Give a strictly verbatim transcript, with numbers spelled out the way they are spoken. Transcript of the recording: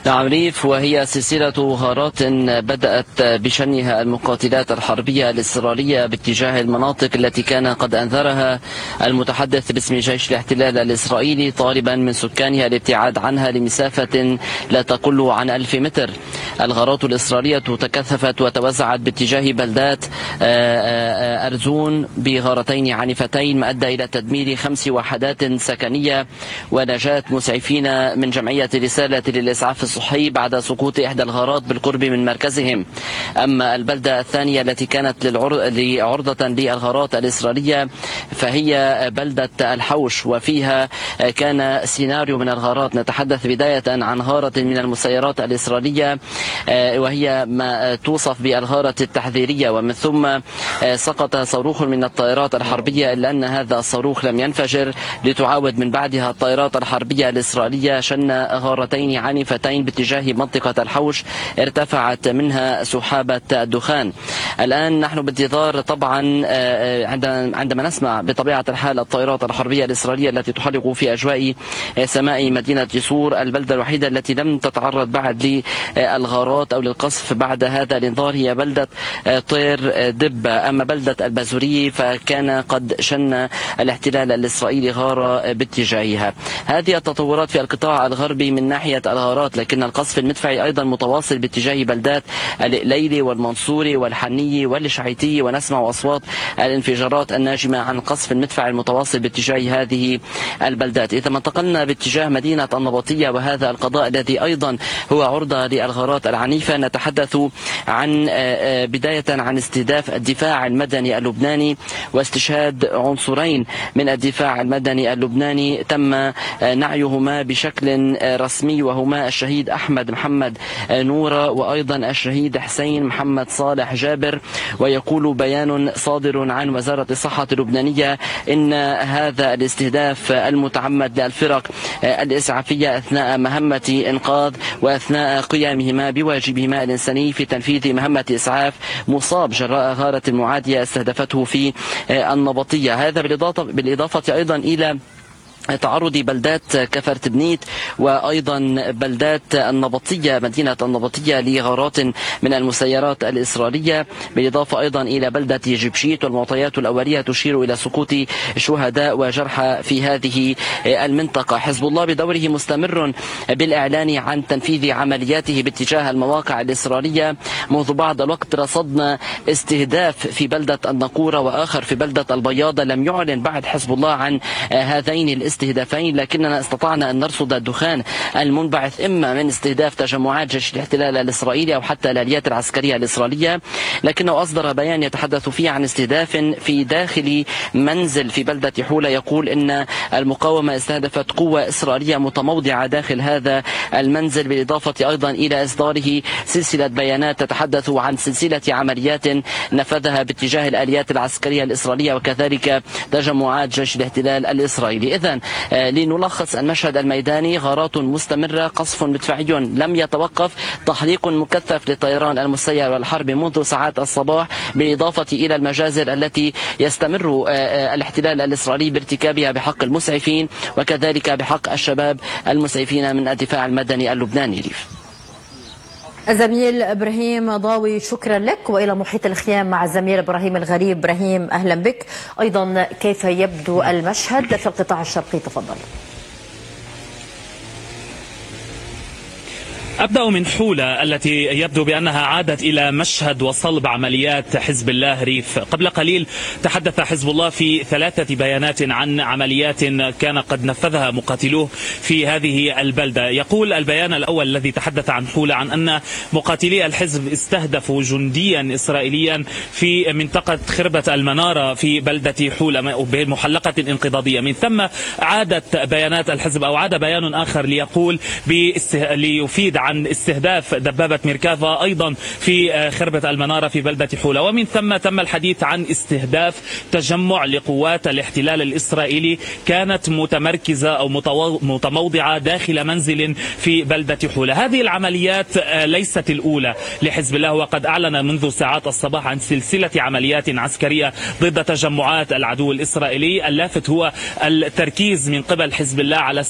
نعم ريف، وهي سلسلة غارات بدأت بشنها المقاتلات الحربية الإسرائيلية باتجاه المناطق التي كان قد أنذرها المتحدث باسم جيش الاحتلال الإسرائيلي طالبا من سكانها الابتعاد عنها لمسافة لا تقل عن ألف متر. الغارات الإسرائيلية تكثفت وتوزعت باتجاه بلدات أرزون بغارتين عنيفتين، ما أدى إلى تدمير خمس وحدات سكنية ونجاة مسعفين من جمعية رسالة للإسعاف الصحي بعد سقوط إحدى الغارات بالقرب من مركزهم. أما البلدة الثانية التي كانت لعرضة للغارات الإسرائيلية فهي بلدة الحوش، وفيها كان سيناريو من الغارات. نتحدث بداية عن غارة من المسيرات الإسرائيلية وهي ما توصف بالغارة التحذيرية، ومن ثم سقط صاروخ من الطائرات الحربية، إلا أن هذا الصاروخ لم ينفجر، لتعاود من بعدها الطائرات الحربية الإسرائيلية شن غارتين عنيفتين باتجاه منطقة الحوش ارتفعت منها سحابة الدخان. الآن نحن بانتظار طبعا عندما نسمع بطبيعة الحال الطائرات الحربية الإسرائيلية التي تحلق في أجواء سماء مدينة جسور، البلدة الوحيدة التي لم تتعرض بعد للغارات أو للقصف بعد هذا الانذار هي بلدة طير دبة. أما بلدة البازوري فكان قد شن الاحتلال الإسرائيلي غارة باتجاهها. هذه التطورات في القطاع الغربي من ناحية الغارات، لكن القصف المدفعي أيضا متواصل باتجاه بلدات الليلي والمنصوري والحني والشعيتي، ونسمع أصوات الانفجارات الناجمة عن القصف المدفعي المتواصل باتجاه هذه البلدات. إذا ما انتقلنا باتجاه مدينة النبطية وهذا القضاء الذي أيضا هو عرضة للغارات العنيفة، نتحدث عن بداية عن استهداف الدفاع المدني اللبناني واستشهاد عنصرين من الدفاع المدني اللبناني تم نعيهما بشكل رسمي، وهما الشهيد أحمد محمد نورة وأيضا الشهيد حسين محمد صالح جابر. ويقول بيان صادر عن وزارة الصحة اللبنانية إن هذا الاستهداف المتعمد للفرق الإسعافية أثناء مهمة إنقاذ وأثناء قيامهما بواجبهما الإنساني في تنفيذ مهمة إسعاف مصاب جراء غارة معادية استهدفته في النبطية. هذا بالإضافة أيضا إلى تعرض بلدات كفرتبنيت وأيضا بلدات النبطية مدينة النبطية لغارات من المسيرات الإسرائيلية، بالإضافة أيضا إلى بلدة جبشيت. والمعطيات الأولية تشير إلى سقوط شهداء وجرحى في هذه المنطقة. حزب الله بدوره مستمر بالإعلان عن تنفيذ عملياته باتجاه المواقع الإسرائيلية. منذ بعض الوقت رصدنا استهداف في بلدة النقورة وآخر في بلدة البياضة. لم يعلن بعد حزب الله عن هذين الاستهدافين، لكننا استطعنا أن نرصد الدخان المنبعث إما من استهداف تجمعات جيش الاحتلال الإسرائيلي أو حتى الآليات العسكرية الإسرائيلية. لكنه أصدر بيان يتحدث فيه عن استهداف في داخل منزل في بلدة حولة، يقول إن المقاومة استهدفت قوة إسرائيلية متموضعة داخل هذا المنزل، بالإضافة أيضا إلى إصداره سلسلة بيانات تتحدث عن سلسلة عمليات نفذها باتجاه الآليات العسكرية الإسرائيلية وكذلك تجمعات جيش الاحتلال الإسرائيلي. إذن لنلخص المشهد الميداني: غارات مستمرة، قصف مدفعي لم يتوقف، تحليق مكثف للطيران المسير والحرب منذ ساعات الصباح، بالإضافة إلى المجازر التي يستمر الاحتلال الإسرائيلي بارتكابها بحق المسعفين وكذلك بحق الشباب المسعفين من الدفاع المدني اللبناني. الزميل إبراهيم ضاوي، شكرا لك. وإلى محيط الخيام مع الزميل إبراهيم الغريب. إبراهيم أهلا بك. أيضا كيف يبدو المشهد في القطاع الشرقي؟ تفضل. أبدأ من حولة التي يبدو بأنها عادت إلى مشهد وصلب عمليات حزب الله ريف. قبل قليل تحدث حزب الله في ثلاثة بيانات عن عمليات كان قد نفذها مقاتلوه في هذه البلدة. يقول البيان الأول الذي تحدث عن حولة عن أن مقاتلي الحزب استهدفوا جنديا إسرائيليا في منطقة خربة المنارة في بلدة حولة بمحلقة انقضاضية. من ثم عادت بيانات الحزب أو عاد بيان آخر ليقول ليفيد عن عن استهداف دبابة ميركافا أيضا في خربة المنارة في بلدة حولة. ومن ثم تم الحديث عن استهداف تجمع لقوات الاحتلال الإسرائيلي كانت متمركزة أو متموضعة داخل منزل في بلدة حولة. هذه العمليات ليست الأولى لحزب الله، وقد أعلن منذ ساعات الصباح عن سلسلة عمليات عسكرية ضد تجمعات العدو الإسرائيلي. اللافت هو التركيز من قبل حزب الله على